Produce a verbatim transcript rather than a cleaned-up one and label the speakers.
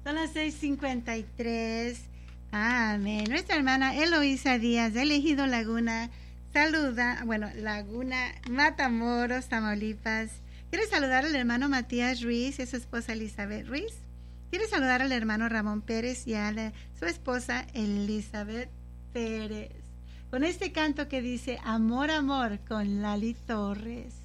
Speaker 1: Son las seis cincuenta y tres. Amén. Nuestra hermana Eloísa Díaz de Ejido Laguna saluda, bueno, Laguna, Matamoros, Tamaulipas. Quiere saludar al hermano Matías Ruiz y a su esposa Elizabeth Ruiz. Quiere saludar al hermano Ramón Pérez y a la, su esposa Elizabeth Pérez. Con este canto que dice Amor, Amor con Lali Torres.